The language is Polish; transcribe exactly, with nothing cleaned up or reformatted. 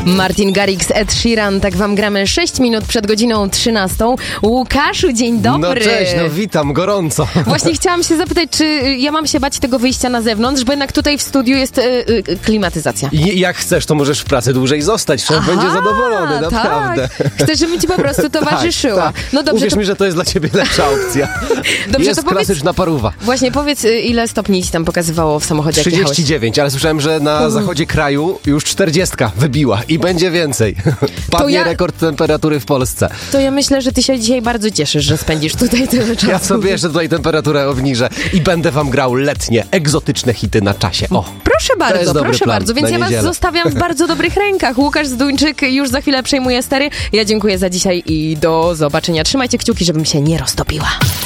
Martin Garrix, Ed Sheeran, tak wam gramy sześć minut przed godziną trzynastą. Łukaszu, dzień dobry. No cześć, no witam, gorąco. Właśnie chciałam się zapytać, czy ja mam się bać tego wyjścia na zewnątrz, bo jednak tutaj w studiu jest y, y, klimatyzacja. I jak chcesz, to możesz w pracy dłużej zostać, szef Aha, będzie zadowolony, naprawdę. Tak. Chcę, żebym ci po prostu towarzyszyła. Tak, tak. No dobrze, Uwierz to... mi, że to jest dla ciebie lepsza opcja. Dobrze, jest to powiedz... klasyczna parówa. Właśnie powiedz, ile stopni ci tam pokazywało w samochodzie, jak trzydzieści dziewięć, jechałeś? ale słyszałem, że na Mhm. zachodzie kraju już czterdziestka wybiła i będzie więcej. Padnie ja... rekord temperatury w Polsce. To ja myślę, że ty się dzisiaj bardzo cieszysz, że spędzisz tutaj tyle czasu. Ja sobie jeszcze tutaj temperaturę obniżę i będę wam grał letnie, egzotyczne hity na czasie. O, proszę bardzo, proszę plan bardzo. Więc ja was zostawiam w bardzo dobrych rękach. Łukasz Zduńczyk już za chwilę przejmuje stery. Ja dziękuję za dzisiaj i do zobaczenia. Trzymajcie kciuki, żebym się nie roztopiła.